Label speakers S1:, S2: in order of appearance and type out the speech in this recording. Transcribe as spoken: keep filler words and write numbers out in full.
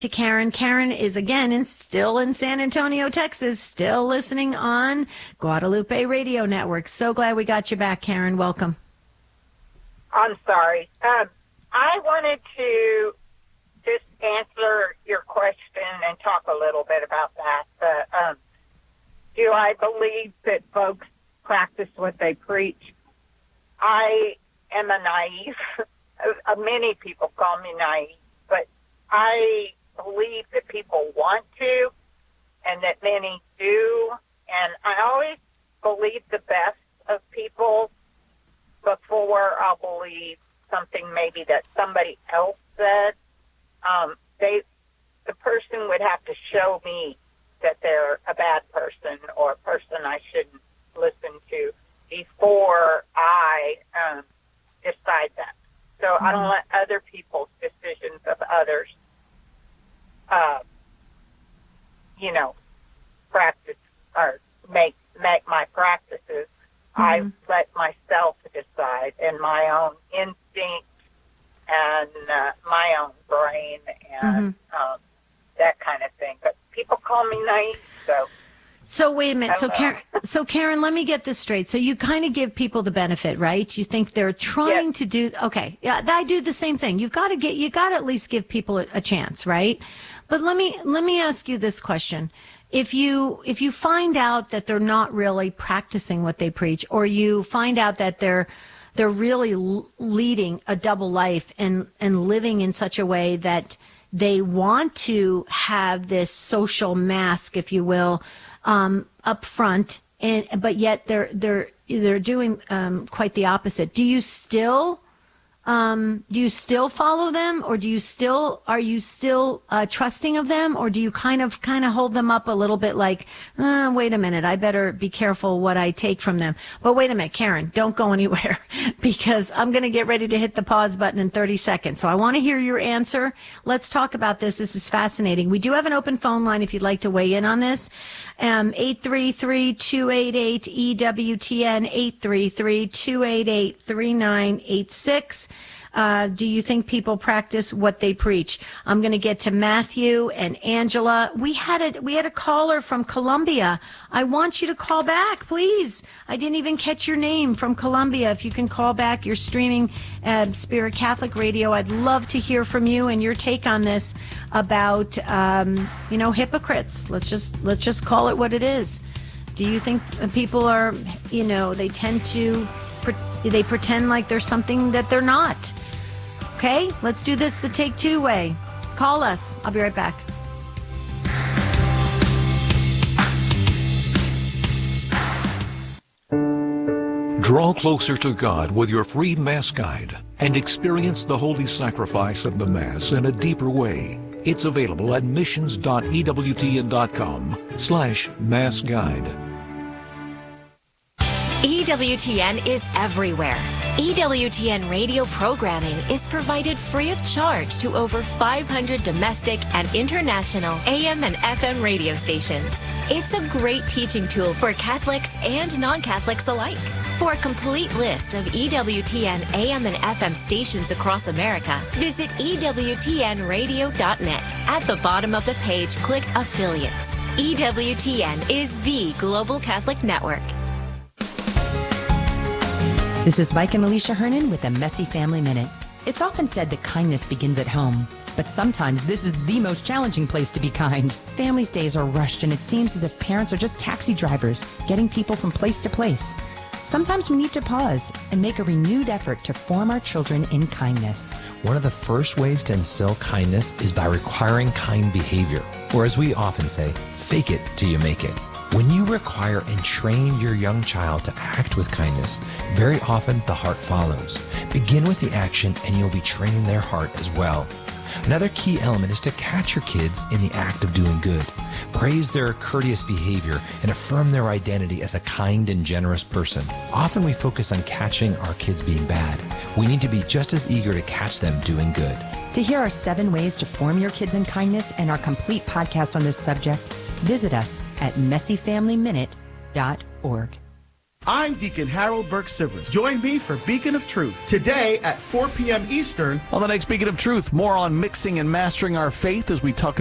S1: To Karen. Karen is again in, still in San Antonio, Texas, still listening on Guadalupe Radio Network. So glad we got you back, Karen. Welcome.
S2: I'm sorry. Um, I wanted to just answer your question and talk a little bit about that. Uh, um, do I believe that folks practice what they preach? I am a naive. uh, many people call me naive, but I believe that people want to and that many do. And I always believe the best of people before I'll believe something maybe that somebody else said. Um, they, the person would have to show me that they're a bad person or a person I shouldn't listen to before I um, decide that. So mm-hmm. I don't let other people's decisions of others Uh, you know, practice or make make my practices. Mm-hmm. I let myself decide and my own instinct and uh, my own brain and mm-hmm. um, that kind of thing. But people call me naive, so.
S1: So wait a minute. So Karen, so Karen, let me get this straight. So you kind of give people the benefit, right? You think they're trying
S2: yes.
S1: to do, okay. Yeah, I do the same thing. You've got to get, you got to at least give people a, a chance, right? But let me, let me ask you this question. If you, if you find out that they're not really practicing what they preach, or you find out that they're, they're really l- leading a double life and, and living in such a way that they want to have this social mask, if you will, um, up front, and but yet they're they're they're doing um, quite the opposite. Do you still um, do you still follow them, or do you still are you still uh, trusting of them, or do you kind of kind of hold them up a little bit like, uh, wait a minute, I better be careful what I take from them. But wait a minute, Karen, don't go anywhere because I'm going to get ready to hit the pause button in thirty seconds. So I want to hear your answer. Let's talk about this. This is fascinating. We do have an open phone line if you'd like to weigh in on this. Um, eight three three, two eight eight, E W T N, eight three three, two eight eight, three nine eight six. Uh, do you think people practice what they preach? I'm going to get to Matthew and Angela. We had a we had a caller from Columbia. I want you to call back, please. I didn't even catch your name from Columbia. If you can call back, you're streaming uh, Spirit Catholic Radio. I'd love to hear from you and your take on this about um, you know hypocrites. Let's just let's just call it what it is. Do you think people are you know they tend to they pretend like there's something that they're not? Okay, let's do this the Take Two way. Call us. I'll be right back.
S3: Draw closer to God with your free Mass Guide and experience the holy sacrifice of the Mass in a deeper way. It's available at missions.ewtn.com slash Mass Guide.
S4: E W T N is everywhere. E W T N radio programming is provided free of charge to over five hundred domestic and international A M and F M radio stations. It's a great teaching tool for Catholics and non-Catholics alike. For a complete list of E W T N A M and F M stations across America, visit E W T N radio dot net. At the bottom of the page, click Affiliates. E W T N is the global Catholic network.
S5: This is Mike and Alicia Hernan with the Messy Family Minute. It's often said that kindness begins at home, but sometimes this is the most challenging place to be kind. Families' days are rushed, and it seems as if parents are just taxi drivers, getting people from place to place. Sometimes we need to pause and make a renewed effort to form our children in kindness.
S6: One of the first ways to instill kindness is by requiring kind behavior, or as we often say, fake it till you make it. When you require and train your young child to act with kindness, very often the heart follows. Begin with the action and you'll be training their heart as well. Another key element is to catch your kids in the act of doing good. Praise their courteous behavior and affirm their identity as a kind and generous person. Often we focus on catching our kids being bad. We need to be just as eager to catch them doing good.
S5: To hear our seven ways to form your kids in kindness and our complete podcast on this subject, visit us at messy family minute dot org.
S7: I'm Deacon Harold Burke Sivers. Join me for Beacon of Truth today at four p.m. Eastern
S8: On the next Beacon of Truth, more on mixing and mastering our faith as we talk